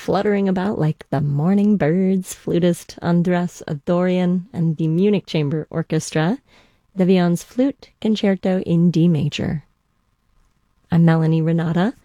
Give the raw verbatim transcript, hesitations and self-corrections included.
fluttering about like the morning birds, flutist Andras Adorian and the Munich Chamber Orchestra, De Vion's Flute Concerto in D major. I'm Melanie Renata,